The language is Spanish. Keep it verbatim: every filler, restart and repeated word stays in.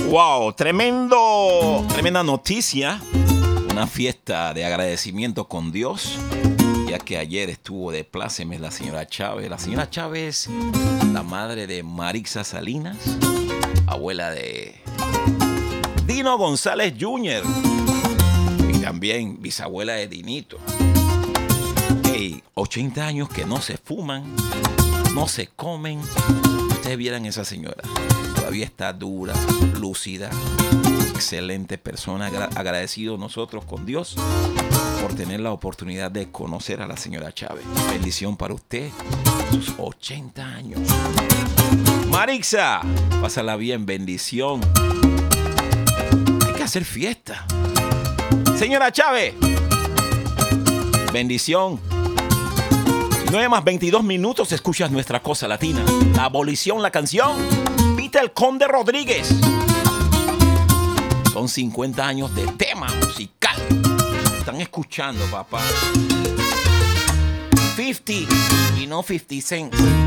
Wow, tremendo, tremenda noticia. Una fiesta de agradecimiento con Dios, ya que ayer estuvo de plácemes la señora Chávez. La señora Chávez, la madre de Marixa Salinas, abuela de Dino González junior y también bisabuela de Dinito. Hey, ochenta años que no se fuman, no se comen. Ustedes vieran esa señora. Todavía está dura, lúcida, excelente persona. Agra- agradecidos nosotros con Dios por tener la oportunidad de conocer a la señora Chávez. Bendición para usted, sus ochenta años. Marixa, pásala bien, bendición. Hay que hacer fiesta. Señora Chávez, bendición. nueve más veintidós minutos, escuchas nuestra cosa latina. La abolición, la canción. Peter Conde Rodríguez. Son cincuenta años de tema musical. Están escuchando, papá. cincuenta y no cincuenta cents.